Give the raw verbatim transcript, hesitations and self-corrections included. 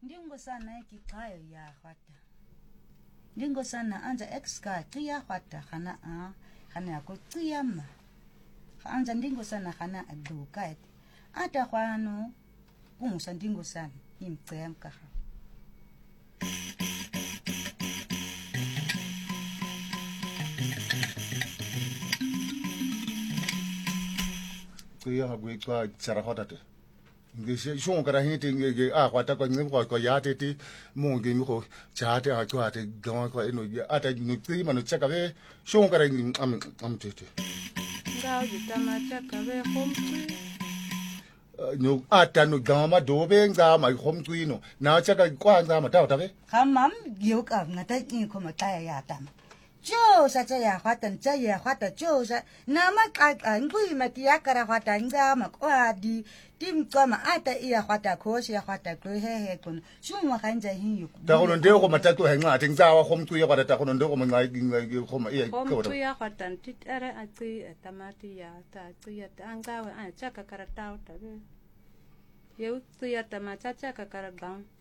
Ndingo sana ekikayo ya khwata. Ndingo sana anja exka qiya khwata khana a khana ko qiyama. Anja ndingo sana khana aduka. Ata khwano kumusa ndingo sana imqemka. Qiya hagwe kwa tsara khwata. Ngishe shon kara hiti nge a kwata ko ngim ko ko yate ti mo ngi mi ko chate a ko ate gawa ko eno ata ni ti manu chaka be shon kara ngi am am tete Ngao jitama chaka be khomtui no ata no gawa ma do be nga ma khomtui no na chaka kwa nga ma ta ta be Khamam gyoka ngata ni ko mataya ya tam. Jo sa cha ya khwata cha ya khwata jo sa nama ka ngui matia kara khwata nga ma kwa di tim kama ata iya khwata ko ya khwata ko he he kun shumwa kanja hin yu ta ko ndo ko mata to he nga te nga wa khomtui ya kwa ta ko ndo ko ma ngai ko ma iya ko khomtui ya khwatan tit are atsi tamati ya ta atsi ya tanga wa a chaka karatau ta be yeu tsi ya tamata chaka karagam